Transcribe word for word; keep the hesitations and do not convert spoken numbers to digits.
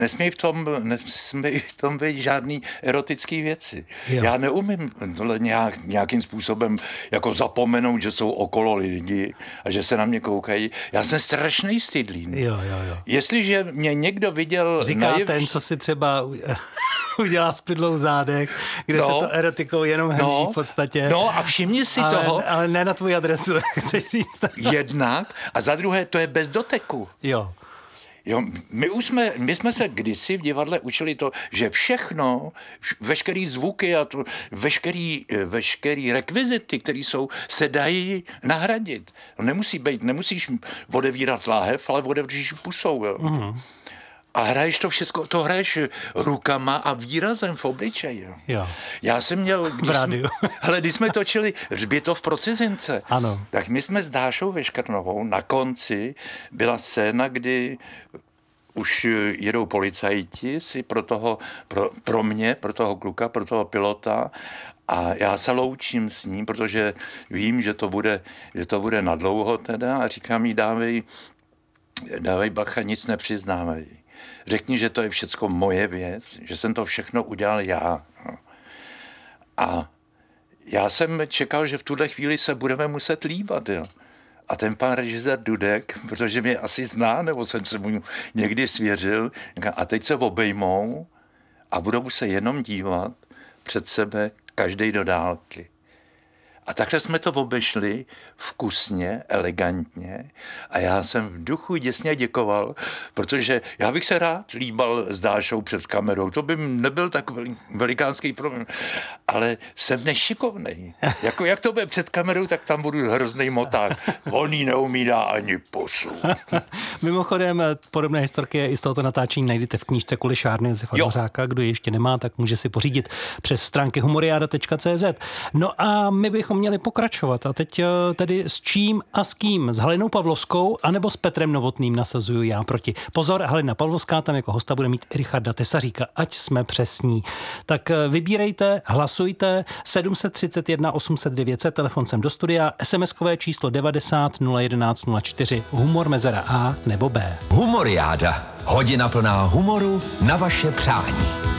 nesmí v tom, nesmí v tom být žádný erotický věci. Jo. Já neumím tohle nějak, nějakým způsobem jako zapomenout, že jsou okolo lidi a že se na mě koukají. Já jsem strašný stydlín. Jo, jo, jo. Jestliže mě někdo viděl... Říká najev... ten, co si třeba udělá s pydlou v zádech, kde no, se to erotikou jenom hemží no, v podstatě. No a všimni si ale, toho. Ale ne na tvůj adresu, chceš říct. Jednak a za druhé to je bez doteku. Jo. Jo, my už jsme, my jsme se kdysi v divadle učili to, že všechno, veškerý zvuky a to, veškerý, veškerý rekvizity, které jsou, se dají nahradit. Nemusí být, nemusíš odevírat láhev, ale otevříš pusou. Jo. Mm. A hraješ to všechno, to hraješ rukama a výrazem v obličeji. Jo. Jo. Já jsem měl, když jsme, hele, když jsme točili Hřbitov pro cizince, ano. tak my jsme s Dášou Vyškrnovou na konci byla scéna, kdy už jedou policajti si pro toho, pro, pro mě, pro toho kluka, pro toho pilota a já se loučím s ním, protože vím, že to bude, že to bude nadlouho teda a říkám jí, dávej, dávej bacha, nic nepřiznávej. Řekni, že to je všecko moje věc, že jsem to všechno udělal já. A já jsem čekal, že v tuhle chvíli se budeme muset líbat. Jo. A ten pan režisér Dudek, protože mě asi zná, nebo jsem se mu někdy svěřil, a teď se obejmou a budou se jenom dívat před sebe každej do dálky. A takhle jsme to obešli vkusně, elegantně a já jsem v duchu děsně děkoval, protože já bych se rád líbal s Dášou před kamerou, to by nebyl tak velikánský problém, ale jsem nešikovnej. Jako jak to bude před kamerou, tak tam budu hrozný moták. On jí neumí dá ani pusu. Mimochodem, podobné historky i z tohoto natáčení najdete v knížce Kulišárny Josefa Dvořáka. Kdo ji ještě nemá, tak může si pořídit přes stránky humoriada tečka cé zet. No a my bychom měli pokračovat. A teď tedy s čím a s kým? S Halinou Pavlovskou anebo s Petrem Novotným nasazuju já proti. Pozor, Halina Pavlovská tam jako hosta bude mít Richarda Tesaříka, ať jsme přesní. Tak vybírejte, hlasujte, sedm set třicet jedna osm set devět set, telefon sem do studia, SMSkové číslo devadesát nula jedenáct nula čtyři, humor mezera A nebo B. Humoriáda. Hodina plná humoru na vaše přání.